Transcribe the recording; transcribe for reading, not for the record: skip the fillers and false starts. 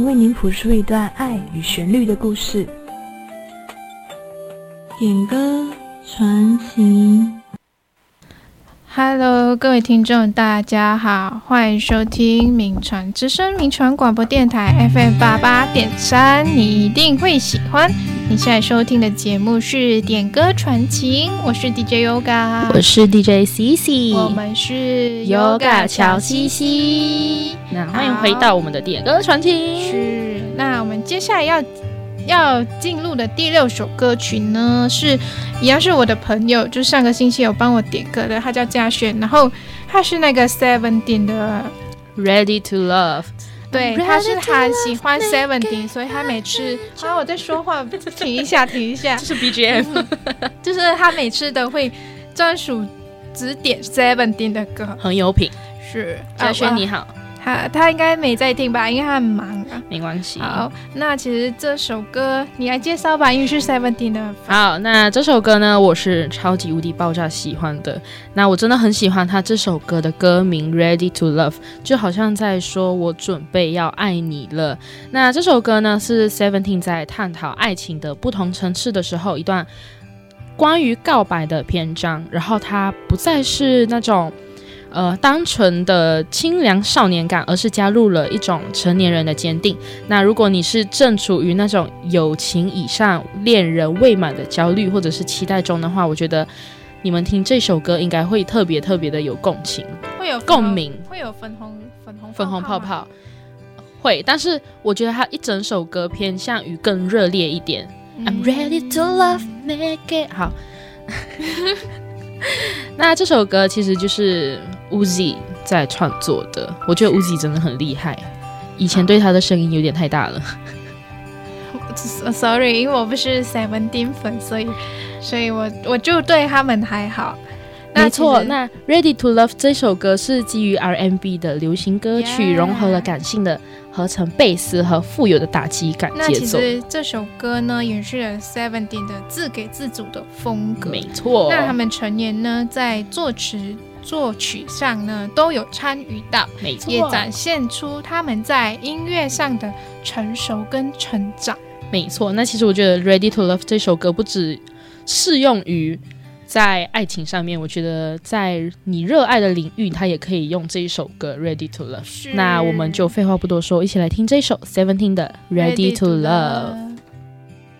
为您谱述一段爱与旋律的故事。点歌传情。 Hello， 各位听众，大家好，欢迎收听民传之声民传广播电台 FM88.3，你一定会喜欢。你现在收听的节目是点歌传情，我是 DJ Yoga， 我是 DJ CC， 我们是 Yoga 乔西西。那欢迎回到我们的点歌传情。 是，那我们接下来要进入的第6首歌曲呢，是一样是我的朋友，就上个星期有帮我点歌的，他叫嘉轩，然后他是那个 Seventeen 的 Ready to Love。 对，他是很喜欢 Seventeen， 所以他每次我在说话，停一下，这是 BGM， 就是他每次都会专属只点 Seventeen 的歌， 很有品。是，嘉轩你好。 他应该没在听吧，因为他很忙啊。 没关系。 好，那其实这首歌你来介绍吧，因为是 Seventeen 的。 好，那这首歌呢，我是超级无敌爆炸喜欢的。那我真的很喜欢他这首歌的歌名 Ready to Love， 就好像在说我准备要爱你了。那这首歌呢，是 Seventeen 在探讨爱情的不同层次的时候，一段关于告白的篇章。然后它不再是那种单纯的清凉少年感，而是加入了一种成年人的坚定。那如果你是正处于那种友情以上恋人未满的焦虑或者是期待中的话，我觉得你们听这首歌应该会特别特别的有共情， 会有共鸣， 会有粉红泡泡会，但是我觉得它一整首歌偏向于更热烈一点。I'm ready to love, make it 好那这首歌其实就是 Uzi 在创作的，我觉得 Uzi 真的很厉害，以前对他的声音有点太大了。 Sorry， 因为我不是 Seventeen 粉，所以我就对他们还好。 没错，那 Ready to Love 这首歌是基于 R&B 的流行歌曲，融合了感性的合成贝斯和富有的打击感节奏。 那其实这首歌呢，延续了 Seventeen 的自给自足的风格。 没错， 那他们成员呢，在作曲上呢都有参与到， 没错， 也展现出他们在音乐上的成熟跟成长。 没错，那其实我觉得 Ready to Love 这首歌不只适用于在爱情上面，我觉得在你热爱的领域，它也可以用这一首歌 Ready to Love。那我们就废话不多说，一起来听这首 Seventeen 的 Ready to Love。